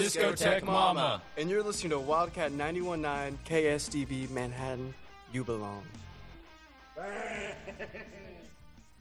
Discotheque Mama. And you're listening to Wildcat 91.9 KSDB Manhattan. You belong.